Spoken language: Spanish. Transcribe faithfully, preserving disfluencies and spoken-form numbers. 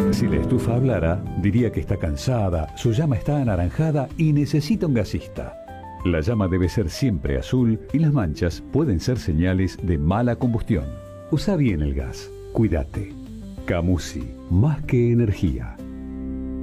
Si la estufa hablara, diría que está cansada, su llama está anaranjada y necesita un gasista. La llama debe ser siempre azul y las manchas pueden ser señales de mala combustión. Usa bien el gas. Cuídate. Camusi, más que energía.